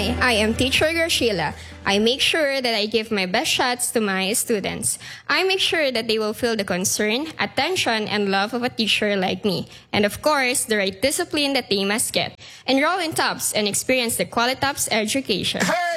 Hi, I am Teacher Graciela. I make sure that I give my best shots to my students. I make sure that they will feel the concern, attention, and love of a teacher like me. And of course, the right discipline that they must get. Enroll in TOPS and experience the Qualitops education. Hey!